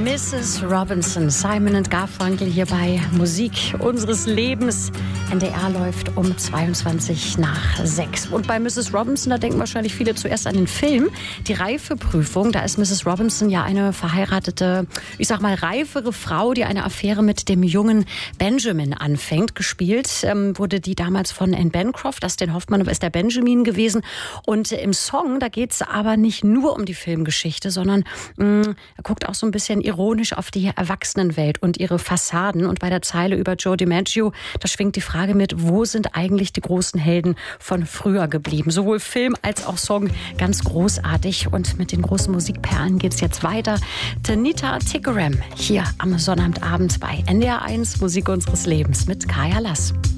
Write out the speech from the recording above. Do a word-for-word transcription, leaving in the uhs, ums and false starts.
Misses Robinson, Simon und Garfunkel hier bei Musik unseres Lebens. N D R läuft um zweiundzwanzig nach sechs. Und bei Misses Robinson, da denken wahrscheinlich viele zuerst an den Film. Die Reifeprüfung, da ist Misses Robinson ja eine verheiratete, ich sag mal, reifere Frau, die eine Affäre mit dem jungen Benjamin anfängt. Gespielt ähm, wurde die damals von Anne Bancroft. Dustin Hoffmann ist der Benjamin gewesen. Und im Song, da geht es aber nicht nur um die Filmgeschichte, sondern mh, er guckt auch so ein bisschen ironisch auf die Erwachsenenwelt und ihre Fassaden. Und bei der Zeile über Joe DiMaggio, da schwingt die Frage mit, wo sind eigentlich die großen Helden von früher geblieben? Sowohl Film als auch Song ganz großartig. Und mit den großen Musikperlen geht es jetzt weiter. Tanita Tikaram hier am Sonnabendabend bei N D R eins, Musik unseres Lebens mit Kaya Lass.